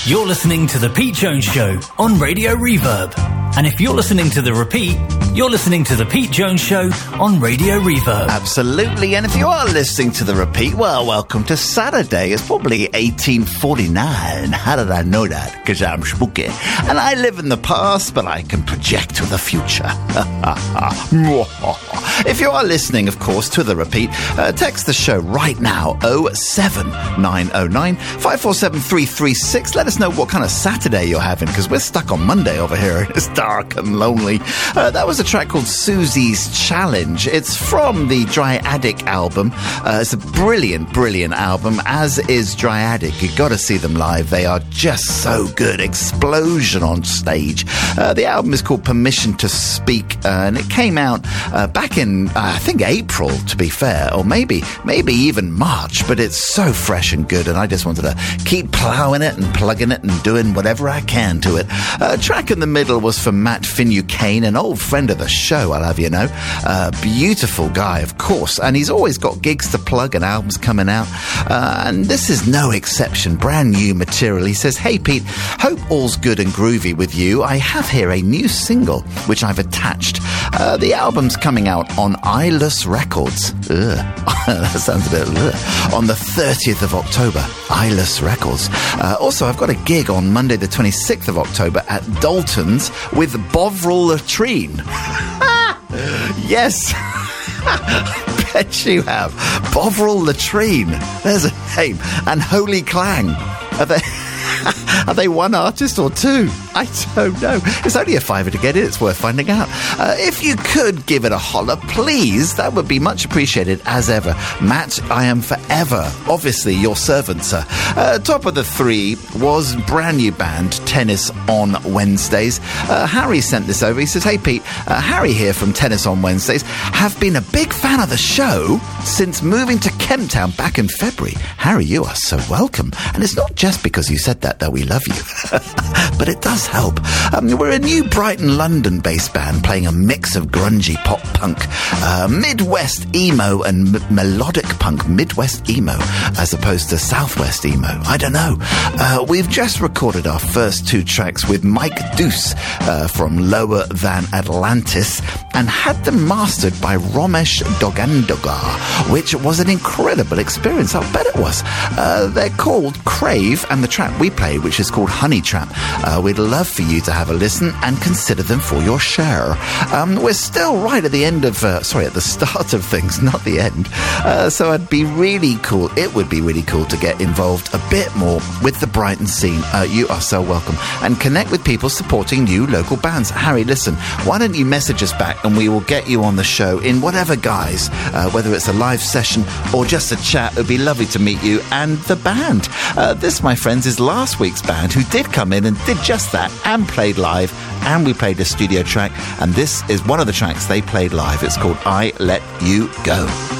You're listening to The Pete Jones Show on Radio Reverb. And if you're listening to the repeat, you're listening to The Pete Jones Show on Radio Reverb. Absolutely. And if you are listening to the repeat, well, welcome to Saturday. It's probably 1849. How did I know that? Because I'm spooky. And I live in the past, but I can project to the future. If you are listening, of course, to the repeat, text the show right now, 07909 547 336. Let us know what kind of Saturday you're having, because we're stuck on Monday over here and it's dark and lonely. That was a track called Susie's Challenge. It's from the Dryadic album. It's a brilliant, brilliant album, as is Dryadic. You've got to see them live. They are just so good. Explosion on stage. The album is called Permission to Speak, and it came out back in, I think, April, to be fair, or maybe even March, but it's so fresh and good, and I just wanted to keep ploughing it and plugging it and doing whatever I can to it. Track in the middle was from Matt Finucane, an old friend of the show, I'll have you know. Beautiful guy, of course, and he's always got gigs to plug and albums coming out, and this is no exception. Brand new material. He says, "Hey Pete, hope all's good and groovy with you. I have here a new single which I've attached. The album's coming out on Eyeless Records." That sounds a bit on the 30th of October. Eyeless Records. Also, I've got a gig on Monday the 26th of October at Dalton's with Bovril Latrine. Yes. I bet you have. Bovril Latrine. There's a name. And Holy Clang. Are they one artist or two? I don't know. It's only a £5 to get in. It's worth finding out. If you could give it a holler, please, that would be much appreciated as ever. Matt, I am forever, obviously, your servant, sir. Top of the three was brand new band, Tennis on Wednesdays. Harry sent this over. He says, "Hey Pete, Harry here from Tennis on Wednesdays. Have been a big fan of the show since moving to Kemptown back in February." Harry, you are so welcome. And it's not just because you said that we love you. But it does help. We're a new Brighton, London-based band playing a mix of grungy pop-punk, Midwest emo and melodic punk. Midwest emo as opposed to Southwest emo. I don't know. We've just recorded our first two tracks with Mike Deuce from Lower Than Atlantis and had them mastered by Romesh Dogandogar, which was an incredible experience. I'll bet it was. They're called Crave, and the track we played, which is called Honey Trap. We'd love for you to have a listen and consider them for your share. We're still right at the end of, at the start of things, not the end. So it'd be really cool. It would be really cool to get involved a bit more with the Brighton scene. You are so welcome. And connect with people supporting new local bands. Harry, listen, why don't you message us back and we will get you on the show in whatever guise, whether it's a live session or just a chat. It would be lovely to meet you and the band. This, my friends, is last week's band who did come in and did just that and played live, and we played a studio track, and this is one of the tracks they played live. It's called I Let You Go.